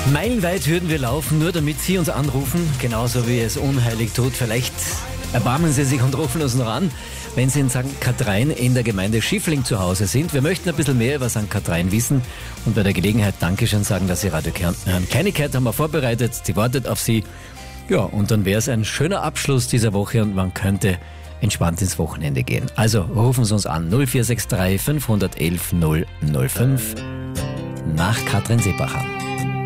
Meilenweit würden wir laufen, nur damit Sie uns anrufen, genauso wie es unheilig tut. Vielleicht erbarmen Sie sich und rufen uns noch an, wenn Sie in St. Katharin in der Gemeinde Schiffling zu Hause sind. Wir möchten ein bisschen mehr über St. Katharin wissen und bei der Gelegenheit Dankeschön sagen, dass Sie Radio Kärnten hören. Kleinigkeit haben wir vorbereitet, sie wartet auf Sie. Ja, und dann wäre es ein schöner Abschluss dieser Woche und man könnte entspannt ins Wochenende gehen. Also rufen Sie uns an 0463 511 005 nach Katrin Seebacher.